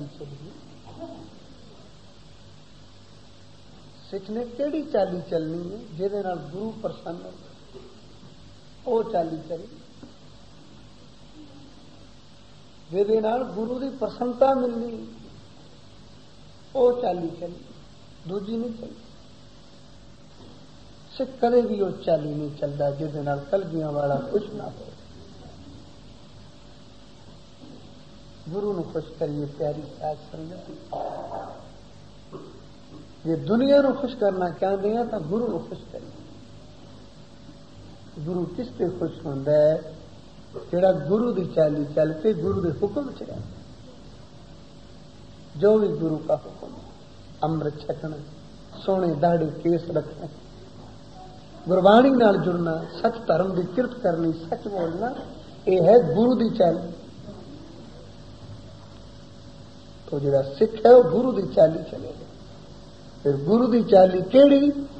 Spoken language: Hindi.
चाली चली। सिख ने केड़ी चाली चलनी है जिहदे नाल गुरु प्रसन्न हो, ओ चाली चली। जिहदे नाल गुरु की प्रसन्नता मिलनी, ओ चाली चली, दूजी नहीं चली। सिख कदे भी उस चाली नहीं चलता जिहदे नाल कलगियां वाला खुश ना हो। गुरु नूं खुश करिए प्यारी साध संगत। जे दुनिया नूं खुश करना चाहते हैं तो गुरु नूं खुश करिए। गुरु किस ते खुश होंदा है? जिहड़ा गुरु की चाली चल के गुरु के हुक्म च रहे। जो भी गुरु का हुक्म, अमृत छकना, सोने दाढ़े केस रखना, गुरबाणी नाल जुड़ना, सच धर्म की किरत करनी, सच बोलना, यह है गुरु की चाली। तो जिहड़ा सिख है वह गुरु की चाली चलेगा। फिर गुरु की चाली केड़ी?